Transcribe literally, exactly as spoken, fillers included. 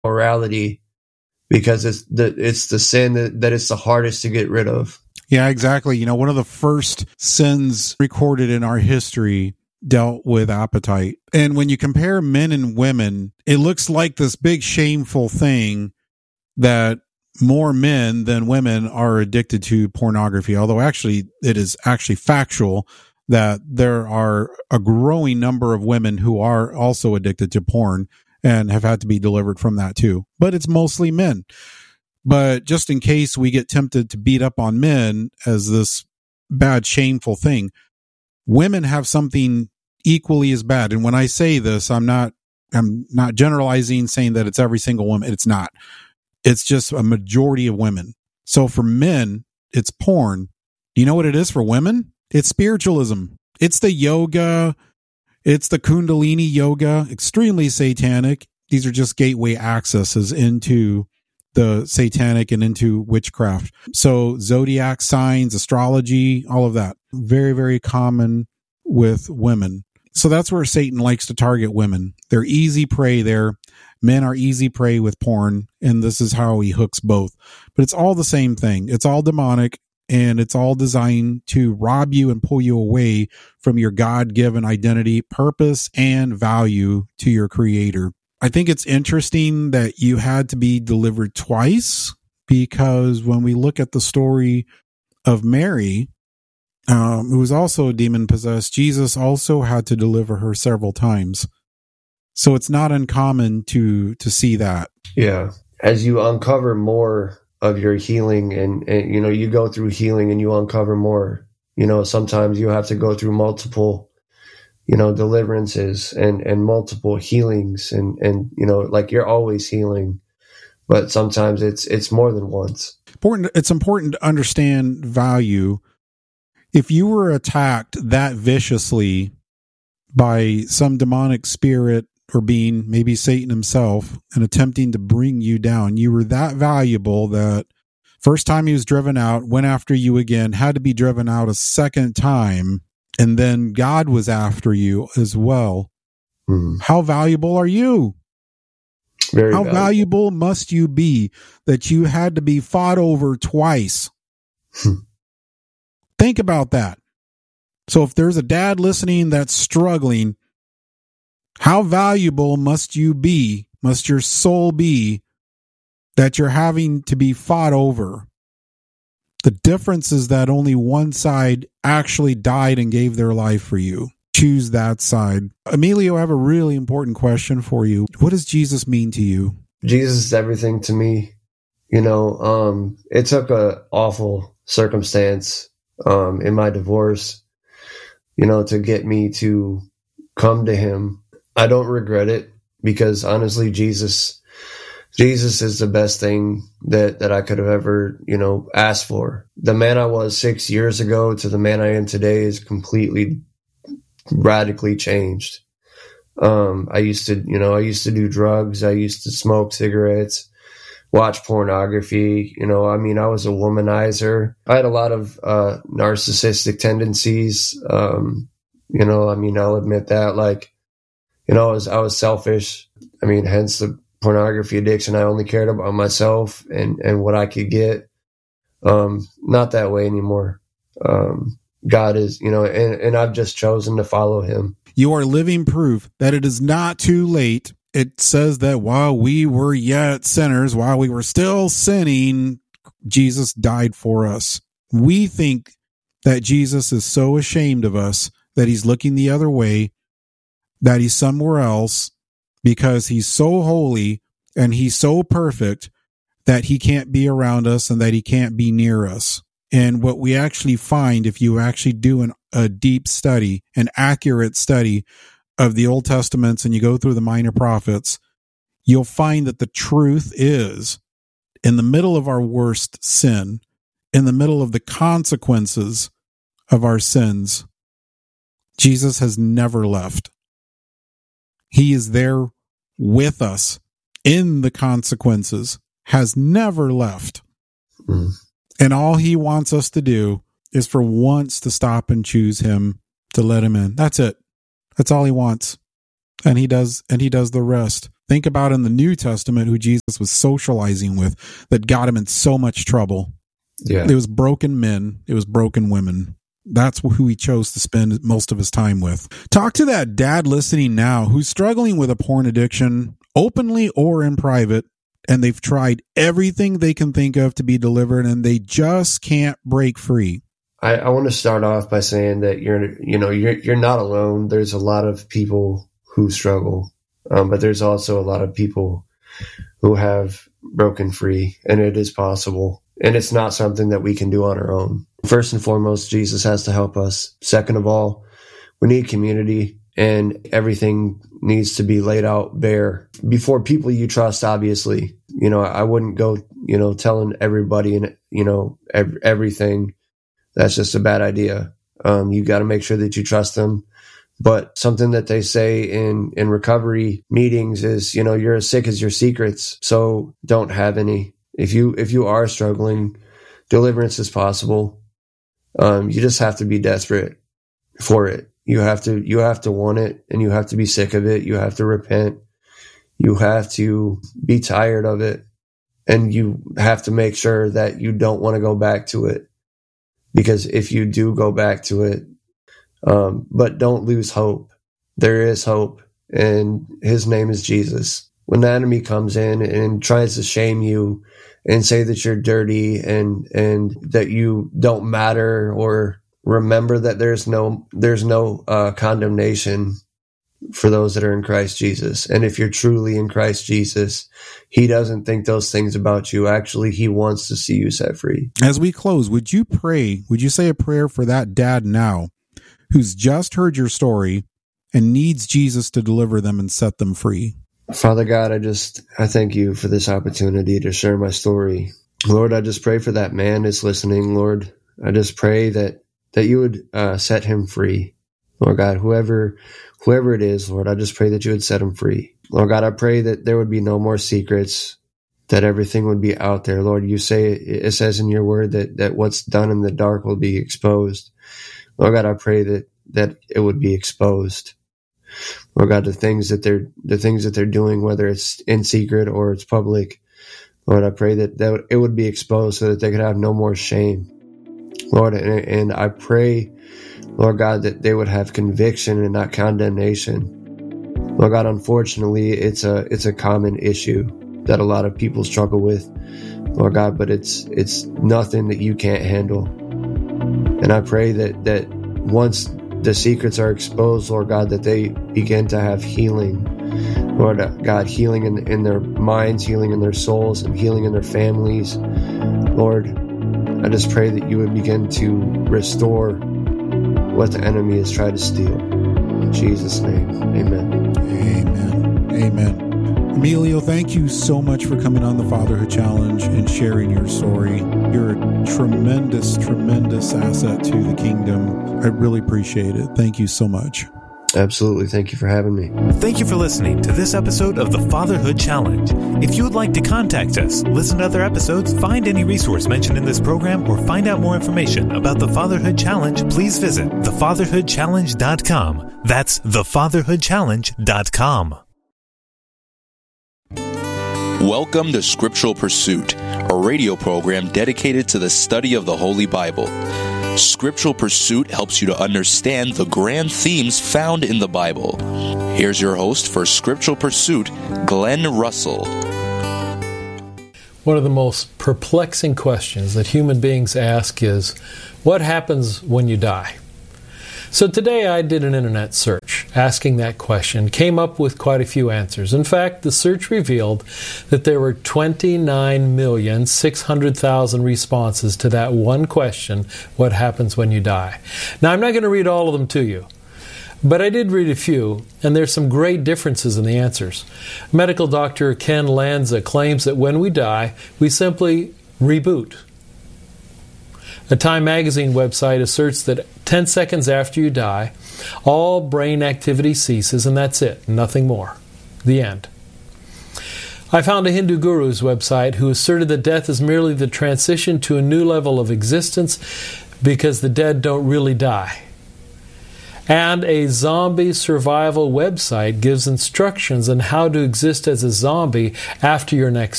morality because it's the it's the sin that, that it's the hardest to get rid of. Yeah, exactly. You know, one of the first sins recorded in our history dealt with appetite. And when you compare men and women, it looks like this big shameful thing that more men than women are addicted to pornography, although actually it is actually factual that there are a growing number of women who are also addicted to porn and have had to be delivered from that too. But it's mostly men. But just in case we get tempted to beat up on men as this bad, shameful thing, women have something equally as bad. And when I say this, I'm not I'm not generalizing, saying that it's every single woman. It's not. It's just a majority of women. So for men, it's porn. You know what it is for women? It's spiritualism. It's the yoga. It's the Kundalini yoga. Extremely satanic. These are just gateway accesses into the satanic and into witchcraft. So zodiac signs, astrology, all of that. Very, very common with women. So that's where Satan likes to target women. They're easy prey there. Men are easy prey with porn, and this is how he hooks both. But it's all the same thing. It's all demonic, and it's all designed to rob you and pull you away from your God-given identity, purpose, and value to your creator. I think it's interesting that you had to be delivered twice, because when we look at the story of Mary, um, who was also demon-possessed, Jesus also had to deliver her several times. So it's not uncommon to to see that. Yeah. As you uncover more of your healing and, and, you know, you go through healing and you uncover more, you know, sometimes you have to go through multiple, you know, deliverances and, and multiple healings and, and, you know, like you're always healing, but sometimes it's, it's more than once. Important. It's important to understand value. If you were attacked that viciously by some demonic spirit or being, maybe Satan himself, and attempting to bring you down, you were that valuable that first time he was driven out, went after you again, had to be driven out a second time, and then God was after you as well. Hmm. How valuable are you? Very How valuable. valuable must you be that you had to be fought over twice? Think about that. So if there's a dad listening that's struggling, how valuable must you be, must your soul be, that you're having to be fought over? The difference is that only one side actually died and gave their life for you. Choose that side. Emilio, I have a really important question for you. What does Jesus mean to you? Jesus is everything to me. You know, um, it took a awful circumstance um, in my divorce, you know, to get me to come to him. I don't regret it because honestly, Jesus, Jesus is the best thing that, that I could have ever, you know, asked for. The man I was six years ago to the man I am today is completely radically changed. Um, I used to, you know, I used to do drugs. I used to smoke cigarettes, watch pornography. You know, I mean, I was a womanizer. I had a lot of, uh, narcissistic tendencies. Um, you know, I mean, I'll admit that, like, you know, I was, I was selfish. I mean, hence the pornography addiction. I only cared about myself and, and what I could get. Um, not that way anymore. Um, God is, you know, and, and I've just chosen to follow him. You are living proof that it is not too late. It says that while we were yet sinners, while we were still sinning, Jesus died for us. We think that Jesus is so ashamed of us that he's looking the other way, that he's somewhere else because he's so holy and he's so perfect that he can't be around us and that he can't be near us. And what we actually find, if you actually do an, a deep study, an accurate study of the Old Testaments, and you go through the minor prophets, you'll find that the truth is, in the middle of our worst sin, in the middle of the consequences of our sins, Jesus has never left. He is there with us in the consequences, has never left. Mm. And all he wants us to do is for once to stop and choose him, to let him in. That's it. That's all he wants. And he does, and he does the rest. Think about in the New Testament who Jesus was socializing with that got him in so much trouble. Yeah. It was broken men. It was broken women. That's who he chose to spend most of his time with. Talk to that dad listening now who's struggling with a porn addiction, openly or in private, and they've tried everything they can think of to be delivered, and they just can't break free. I, I want to start off by saying that you're, you know, you're you're not alone. There's a lot of people who struggle, um, but there's also a lot of people who have broken free, and it is possible. And it's not something that we can do on our own. First and foremost, Jesus has to help us. Second of all, we need community, and everything needs to be laid out bare before people you trust, obviously. You know, I wouldn't go, you know, telling everybody and, you know, ev- everything. That's just a bad idea. Um, you got to make sure that you trust them. But something that they say in, in recovery meetings is, you know, you're as sick as your secrets, so don't have any. If you if you are struggling, deliverance is possible. Um, you just have to be desperate for it. You have to you have to want it, and you have to be sick of it. You have to repent. You have to be tired of it, and you have to make sure that you don't want to go back to it. Because if you do go back to it, um, but don't lose hope. There is hope, and his name is Jesus. When the enemy comes in and tries to shame you and say that you're dirty and and that you don't matter, or remember that there's no there's no uh, condemnation for those that are in Christ Jesus. And if you're truly in Christ Jesus, he doesn't think those things about you. Actually, he wants to see you set free. As we close, would you pray, would you say a prayer for that dad now who's just heard your story and needs Jesus to deliver them and set them free? Father God, I just, I thank you for this opportunity to share my story. Lord, I just pray for that man that's listening, Lord. I just pray that, that you would uh, set him free. Lord God, whoever, whoever it is, Lord, I just pray that you would set him free. Lord God, I pray that there would be no more secrets, that everything would be out there. Lord, you say, it says in your word that, that what's done in the dark will be exposed. Lord God, I pray that, that it would be exposed. Lord God, the things that they're the things that they're doing, whether it's in secret or it's public, Lord, I pray that, that it would be exposed so that they could have no more shame. Lord, and, and I pray, Lord God, that they would have conviction and not condemnation. Lord God, unfortunately, it's a it's a common issue that a lot of people struggle with, Lord God, but it's it's nothing that you can't handle. And I pray that that once the secrets are exposed, Lord God, that they begin to have healing. Lord God, healing in, in their minds, healing in their souls, and healing in their families. Lord, I just pray that you would begin to restore what the enemy has tried to steal. In Jesus' name, amen. Amen. Amen. Emilio, thank you so much for coming on the Fatherhood Challenge and sharing your story. You're a tremendous, tremendous asset to the kingdom. I really appreciate it. Thank you so much. Absolutely. Thank you for having me. Thank you for listening to this episode of the Fatherhood Challenge. If you would like to contact us, listen to other episodes, find any resource mentioned in this program, or find out more information about the Fatherhood Challenge, please visit the fatherhood challenge dot com. That's the fatherhood challenge dot com. Welcome to Scriptural Pursuit, a radio program dedicated to the study of the Holy Bible. Scriptural Pursuit helps you to understand the grand themes found in the Bible. Here's your host for Scriptural Pursuit, Glenn Russell. One of the most perplexing questions that human beings ask is, what happens when you die? So today I did an internet search asking that question, came up with quite a few answers. In fact, the search revealed that there were twenty-nine million six hundred thousand responses to that one question, what happens when you die? Now, I'm not going to read all of them to you, but I did read a few, and there's some great differences in the answers. Medical doctor Ken Lanza claims that when we die, we simply reboot. A Time magazine website asserts that ten seconds after you die, all brain activity ceases, and that's it, nothing more. The end. I found a Hindu guru's website who asserted that death is merely the transition to a new level of existence because the dead don't really die. And a zombie survival website gives instructions on how to exist as a zombie after your next